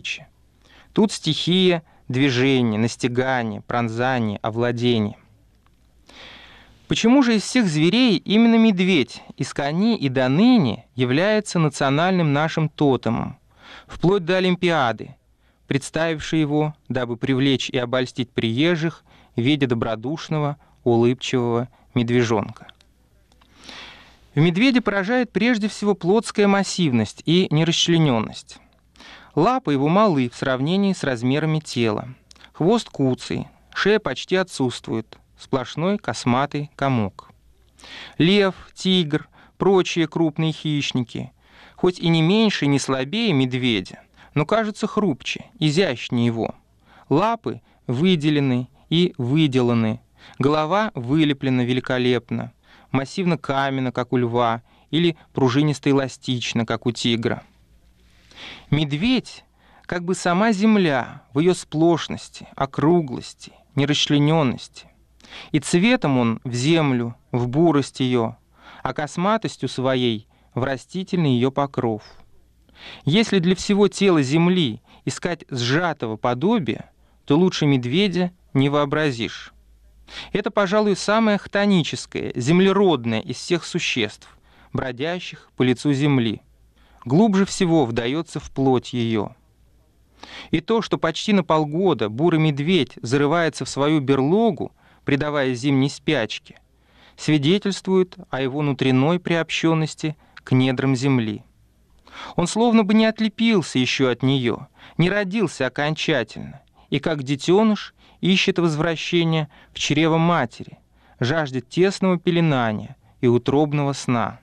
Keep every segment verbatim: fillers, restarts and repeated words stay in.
добычи. Тут стихия движения, настигания, пронзания, овладения. Почему же из всех зверей именно медведь искони и до ныне является национальным нашим тотемом, вплоть до Олимпиады, представившей его, дабы привлечь и обольстить приезжих в виде добродушного, улыбчивого медвежонка? В медведе поражает прежде всего плотская массивность и нерасчлененность. Лапы его малы в сравнении с размерами тела. Хвост куцый, шея почти отсутствует, сплошной косматый комок. Лев, тигр, прочие крупные хищники, хоть и не меньше и не слабее медведя, но кажутся хрупче, изящнее его. Лапы выделены и выделаны, голова вылеплена великолепно, массивно-каменно, как у льва, или пружинисто-эластично, как у тигра. Медведь, как бы сама земля в ее сплошности, округлости, нерасчлененности. И цветом он в землю, в бурость ее, а косматостью своей в растительный ее покров. Если для всего тела земли искать сжатого подобия, то лучше медведя не вообразишь. Это, пожалуй, самое хтоническое, землеродное из всех существ, бродящих по лицу земли. Глубже всего вдается в плоть ее. И то, что почти на полгода бурый медведь зарывается в свою берлогу, предаваясь зимней спячке, свидетельствует о его внутренней приобщенности к недрам земли. Он словно бы не отлепился еще от нее, не родился окончательно, и как детеныш ищет возвращения в чрево матери, жаждет тесного пеленания и утробного сна.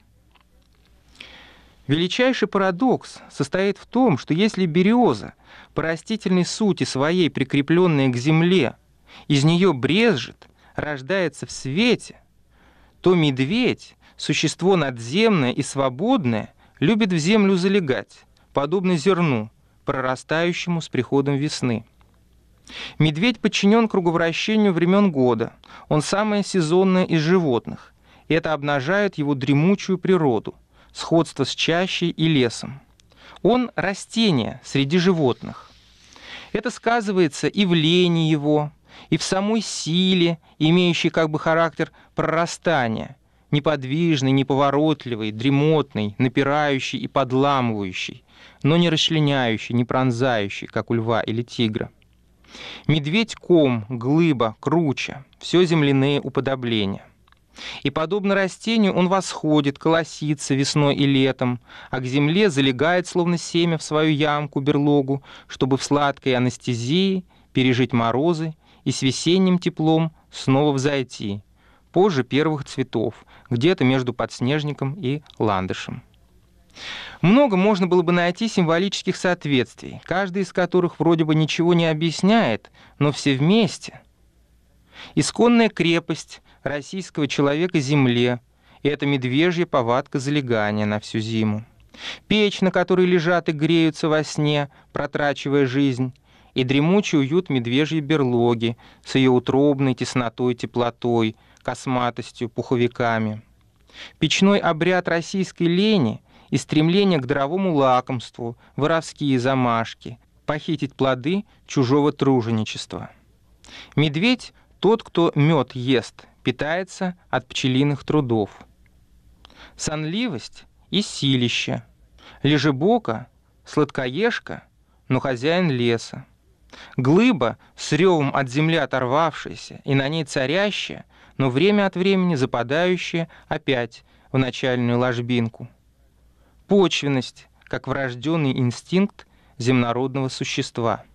Величайший парадокс состоит в том, что если береза, по растительной сути своей прикрепленная к земле, из нее брезжит, рождается в свете, то медведь, существо надземное и свободное, любит в землю залегать, подобно зерну, прорастающему с приходом весны. Медведь подчинен круговращению времен года, он самое сезонное из животных, и это обнажает его дремучую природу, сходство с чащей и лесом. Он растение среди животных. Это сказывается и в лени его, и в самой силе, имеющей как бы характер прорастания, неподвижный, неповоротливый, дремотный, напирающий и подламывающий, но не расчленяющий, не пронзающий, как у льва или тигра. Медведь — ком, глыба, круча, все земляные уподобления. И, подобно растению, он восходит, колосится весной и летом, а к земле залегает, словно семя, в свою ямку, берлогу, чтобы в сладкой анестезии пережить морозы и с весенним теплом снова взойти, позже первых цветов, где-то между подснежником и ландышем. Много можно было бы найти символических соответствий, каждый из которых вроде бы ничего не объясняет, но все вместе. Исконная крепость российского человека земле — это медвежья повадка залегания на всю зиму. Печь, на которой лежат и греются во сне, протрачивая жизнь, и дремучий уют медвежьей берлоги с ее утробной теснотой, теплотой, косматостью, пуховиками. Печной обряд российской лени и стремление к даровому лакомству, воровские замашки, похитить плоды чужого труженичества. Медведь — тот, кто мед ест, питается от пчелиных трудов. Сонливость и силище. Лежебока — сладкоежка, но хозяин леса. Глыба, с ревом от земли оторвавшаяся и на ней царящая, но время от времени западающая опять в начальную ложбинку. Почвенность, как врожденный инстинкт земнородного существа.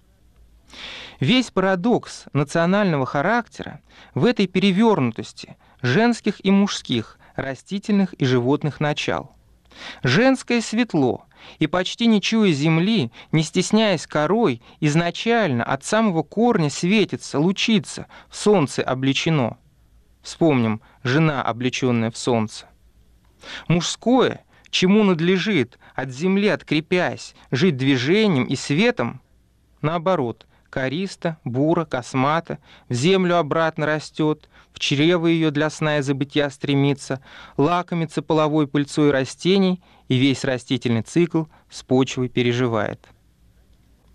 Весь парадокс национального характера в этой перевернутости женских и мужских, растительных и животных начал. Женское светло, и почти не чуя земли, не стесняясь корой, изначально от самого корня светится, лучится, в солнце облечено. Вспомним, жена, облеченная в солнце. Мужское, чему надлежит, от земли открепясь, жить движением и светом, наоборот, користа, бура, космата, в землю обратно растет, в чрево ее для сна и забытья стремится, лакомится половой пыльцой растений и весь растительный цикл с почвой переживает.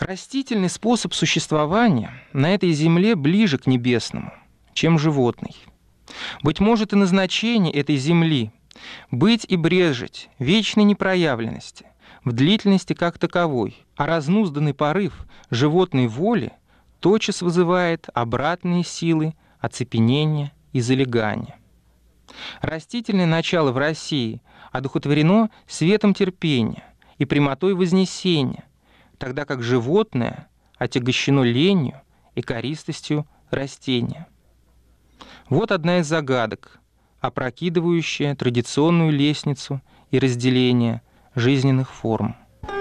Растительный способ существования на этой земле ближе к небесному, чем животный. Быть может, и назначение этой земли – быть и брежить вечной непроявленности, в длительности как таковой, а разнузданный порыв животной воли тотчас вызывает обратные силы оцепенения и залегания. Растительное начало в России одухотворено светом терпения и прямотой вознесения, тогда как животное отягощено ленью и користостью растения. Вот одна из загадок, опрокидывающая традиционную лестницу и разделение жизненных форм.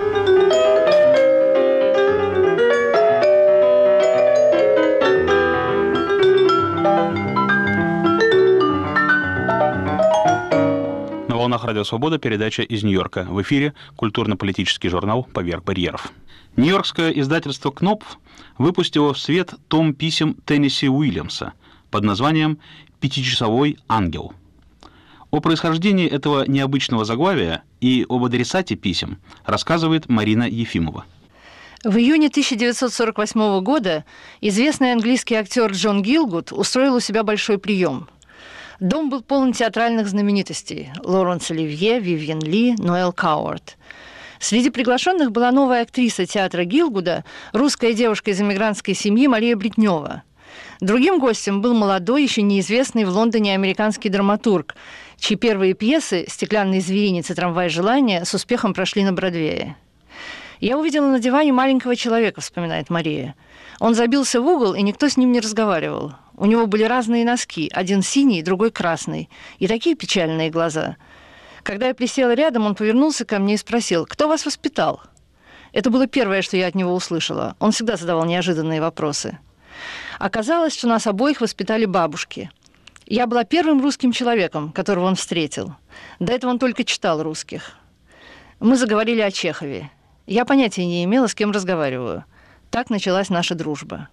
На волнах Радио Свобода передача из Нью-Йорка. В эфире культурно-политический журнал «Поверх барьеров». Нью-Йоркское издательство «Кнопф» выпустило в свет том писем Теннесси Уильямса под названием «Пятичасовой ангел». О происхождении этого необычного заглавия и об адресате писем рассказывает Марина Ефимова. В июне тысяча девятьсот сорок восьмого года известный английский актер Джон Гилгуд устроил у себя большой прием. Дом был полон театральных знаменитостей – Лоренс Оливье, Вивьен Ли, Ноэл Кауарт. Среди приглашенных была новая актриса театра Гилгуда, русская девушка из эмигрантской семьи Мария Бритнева. Другим гостем был молодой, еще неизвестный в Лондоне американский драматург, чьи первые пьесы «Стеклянный зверинец» и «Трамвай желания» с успехом прошли на Бродвее. «Я увидела на диване маленького человека», — вспоминает Мария. «Он забился в угол, и никто с ним не разговаривал. У него были разные носки, один синий, другой красный, и такие печальные глаза. Когда я присела рядом, он повернулся ко мне и спросил: «Кто вас воспитал?» Это было первое, что я от него услышала. Он всегда задавал неожиданные вопросы. Оказалось, что нас обоих воспитали бабушки. Я была первым русским человеком, которого он встретил. До этого он только читал русских. Мы заговорили о Чехове. Я понятия не имела, с кем разговариваю. Так началась наша дружба.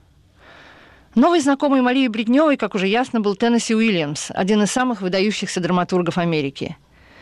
Новый знакомый Марии Бритневой, как уже ясно, был Теннесси Уильямс, один из самых выдающихся драматургов Америки.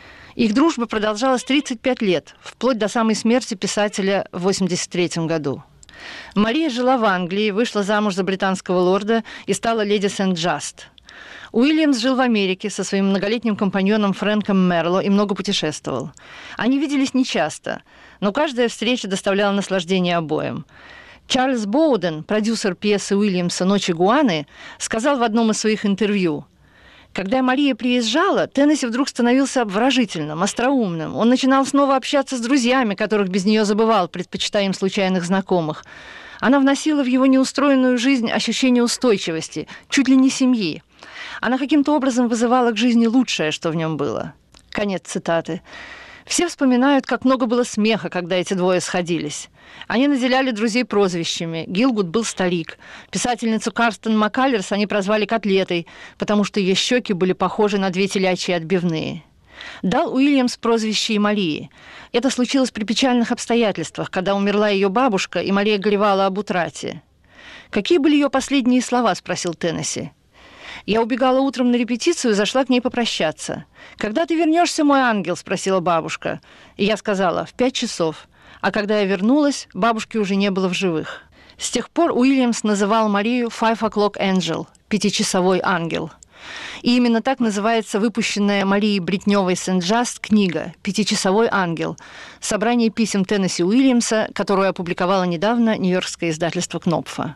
Их дружба продолжалась тридцать пять лет, вплоть до самой смерти писателя в восемьдесят третьем году. Мария жила в Англии, вышла замуж за британского лорда и стала леди Сент-Джаст. Уильямс жил в Америке со своим многолетним компаньоном Фрэнком Мерло и много путешествовал. Они виделись нечасто, но каждая встреча доставляла наслаждение обоим. Чарльз Боуден, продюсер пьесы Уильямса «Ночи Гуаны», сказал в одном из своих интервью: «Когда Мария приезжала, Теннесси вдруг становился обворожительным, остроумным. Он начинал снова общаться с друзьями, которых без нее забывал, предпочитая им случайных знакомых. Она вносила в его неустроенную жизнь ощущение устойчивости, чуть ли не семьи. Она каким-то образом вызывала к жизни лучшее, что в нем было». Конец цитаты. Все вспоминают, как много было смеха, когда эти двое сходились. Они наделяли друзей прозвищами. Гилгуд был старик. Писательницу Карстен Маккалерс они прозвали Котлетой, потому что ее щеки были похожи на две телячьи отбивные. Дал Уильямс прозвище и Марии. Это случилось при печальных обстоятельствах, когда умерла ее бабушка, и Мария горевала об утрате. «Какие были ее последние слова?» – спросил Теннесси. «Я убегала утром на репетицию и зашла к ней попрощаться. «Когда ты вернешься, мой ангел?» – спросила бабушка. И я сказала: «В пять часов». А когда я вернулась, бабушки уже не было в живых. С тех пор Уильямс называл Марию «Five O'Clock Angel» – «Пятичасовой ангел». И именно так называется выпущенная Марией Бритневой Сент-Джаст книга «Пятичасовой ангел» – собрание писем Теннесси Уильямса, которую опубликовало недавно нью-йоркское издательство «Кнопфа».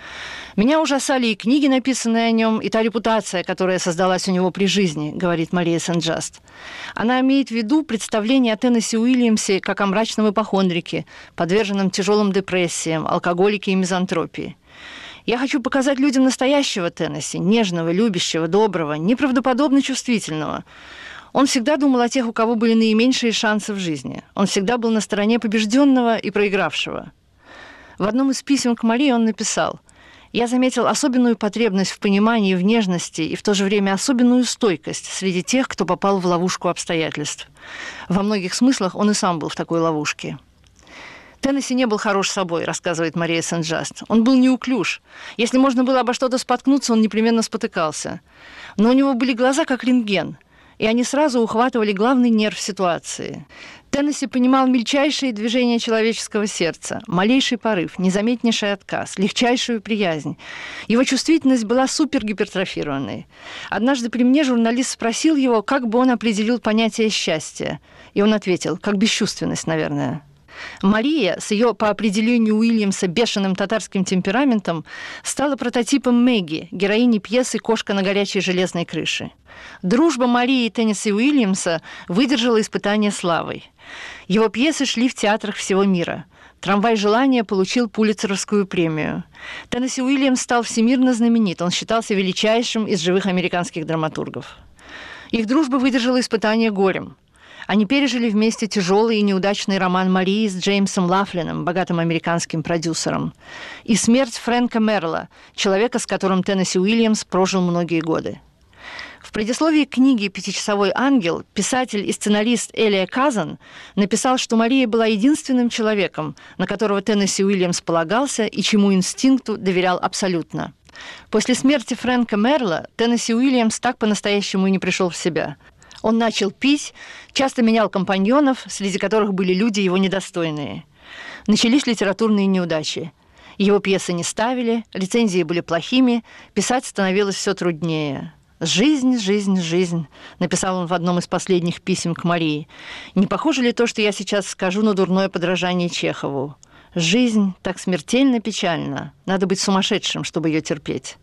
«Меня ужасали и книги, написанные о нем, и та репутация, которая создалась у него при жизни», — говорит Мария Сент-Джаст. Она имеет в виду представление о Теннесси Уильямсе как о мрачном ипохондрике, подверженном тяжелым депрессиям, алкоголике и мизантропии. «Я хочу показать людям настоящего Теннесси, нежного, любящего, доброго, неправдоподобно чувствительного. Он всегда думал о тех, у кого были наименьшие шансы в жизни. Он всегда был на стороне побежденного и проигравшего». В одном из писем к Марии он написал: «Я заметил особенную потребность в понимании, в нежности и в то же время особенную стойкость среди тех, кто попал в ловушку обстоятельств. Во многих смыслах он и сам был в такой ловушке». Теннесси не был хорош собой, рассказывает Мария Сент-Джаст. Он был неуклюж. Если можно было обо что-то споткнуться, он непременно спотыкался. Но у него были глаза, как рентген. и они сразу ухватывали главный нерв ситуации. Теннесси понимал мельчайшие движения человеческого сердца, малейший порыв, незаметнейший отказ, легчайшую приязнь. Его чувствительность была супергипертрофированной. Однажды при мне журналист спросил его, как бы он определил понятие счастья. И он ответил, как бесчувственность, наверное. Мария, с ее, по определению Уильямса, бешеным татарским темпераментом, стала прототипом Мэгги, героини пьесы «Кошка на горячей железной крыше». Дружба Марии и Теннесси Уильямса выдержала испытание славой. Его пьесы шли в театрах всего мира. «Трамвай желания» получил Пулитцеровскую премию. Теннесси Уильямс стал всемирно знаменит. Он считался величайшим из живых американских драматургов. Их дружба выдержала испытание горем. Они пережили вместе тяжелый и неудачный роман Марии с Джеймсом Лафлином, богатым американским продюсером, и смерть Фрэнка Мерла, человека, с которым Теннесси Уильямс прожил многие годы. В предисловии книги «Пятичасовой ангел» писатель и сценарист Элия Казан написал, что Мария была единственным человеком, на которого Теннесси Уильямс полагался и чему инстинкту доверял абсолютно. После смерти Фрэнка Мерла Теннесси Уильямс так по-настоящему и не пришел в себя. Он начал пить, часто менял компаньонов, среди которых были люди его недостойные. Начались литературные неудачи. Его пьесы не ставили, рецензии были плохими, писать становилось все труднее. «Жизнь, жизнь, жизнь», – написал он в одном из последних писем к Марии. «Не похоже ли то, что я сейчас скажу, на дурное подражание Чехову? Жизнь так смертельно печальна, надо быть сумасшедшим, чтобы ее терпеть».